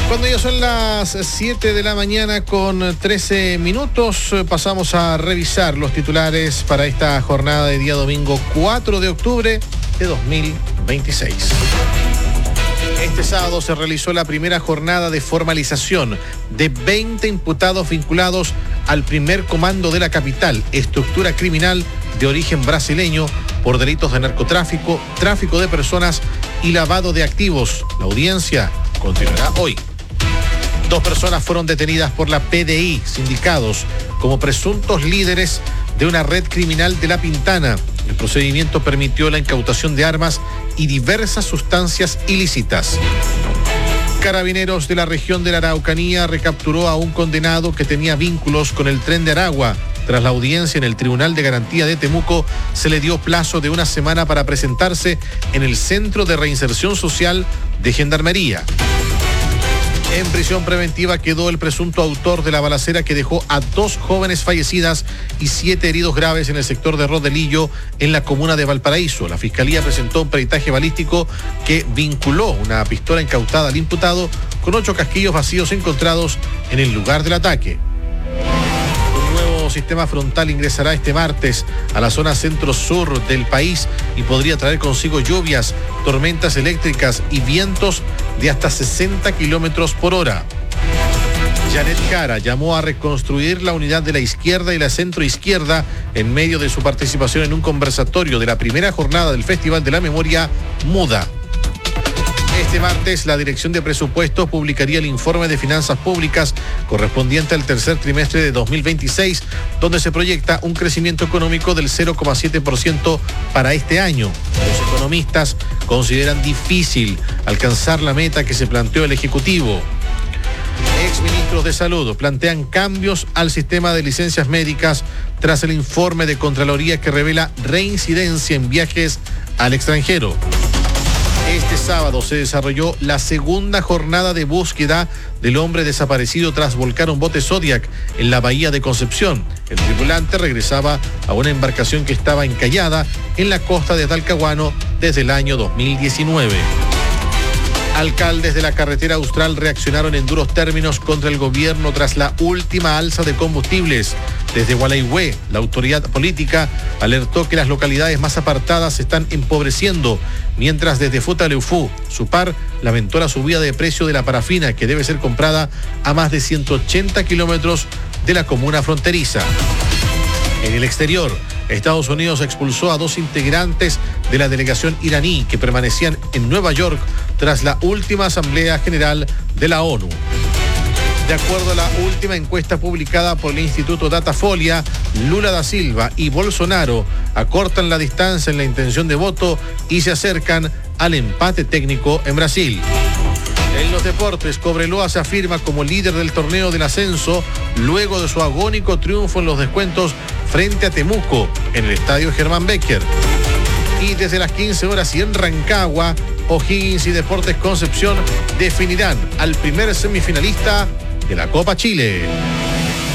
Cuando ya son las 7 de la mañana con 13 minutos, pasamos a revisar los titulares para esta jornada de día domingo 4 de octubre de 2026. Este sábado se realizó la primera jornada de formalización de 20 imputados vinculados al primer comando de la capital, estructura criminal de origen brasileño, por delitos de narcotráfico, tráfico de personas y lavado de activos. La audiencia continuará hoy. 2 personas fueron detenidas por la PDI, sindicados, como presuntos líderes de una red criminal de La Pintana. El procedimiento permitió la incautación de armas y diversas sustancias ilícitas. Carabineros de la región de la Araucanía recapturó a un condenado que tenía vínculos con el Tren de Aragua. Tras la audiencia en el Tribunal de Garantía de Temuco, se le dio plazo de 1 semana para presentarse en el Centro de Reinserción Social de Gendarmería. En prisión preventiva quedó el presunto autor de la balacera que dejó a 2 jóvenes fallecidas y 7 heridos graves en el sector de Rodelillo, en la comuna de Valparaíso. La Fiscalía presentó un peritaje balístico que vinculó una pistola incautada al imputado con 8 casquillos vacíos encontrados en el lugar del ataque. Sistema frontal ingresará este martes a la zona centro-sur del país y podría traer consigo lluvias, tormentas eléctricas y vientos de hasta 60 kilómetros por hora. Janet Jara llamó a reconstruir la unidad de la izquierda y la centroizquierda en medio de su participación en un conversatorio de la primera jornada del Festival de la Memoria Muda. Este martes, la Dirección de Presupuestos publicaría el informe de finanzas públicas correspondiente al tercer trimestre de 2026, donde se proyecta un crecimiento económico del 0,7% para este año. Los economistas consideran difícil alcanzar la meta que se planteó el Ejecutivo. Exministros de Salud plantean cambios al sistema de licencias médicas tras el informe de Contraloría que revela reincidencia en viajes al extranjero. Este sábado se desarrolló la segunda jornada de búsqueda del hombre desaparecido tras volcar un bote Zodiac en la bahía de Concepción. El tripulante regresaba a una embarcación que estaba encallada en la costa de Talcahuano desde el año 2019. Alcaldes de la carretera austral reaccionaron en duros términos contra el gobierno tras la última alza de combustibles. Desde Gualeguay, la autoridad política alertó que las localidades más apartadas se están empobreciendo, mientras desde Futaleufú, Supar, lamentó la subida de precio de la parafina que debe ser comprada a más de 180 kilómetros de la comuna fronteriza. En el exterior, Estados Unidos expulsó a 2 integrantes de la delegación iraní que permanecían en Nueva York tras la última Asamblea General de la ONU. De acuerdo a la última encuesta publicada por el Instituto Datafolia, Lula da Silva y Bolsonaro acortan la distancia en la intención de voto y se acercan al empate técnico en Brasil. En los deportes, Cobreloa se afirma como líder del torneo del ascenso luego de su agónico triunfo en los descuentos frente a Temuco en el estadio Germán Becker. Y desde las 15 horas y en Rancagua, O'Higgins y Deportes Concepción definirán al primer semifinalista de la Copa Chile.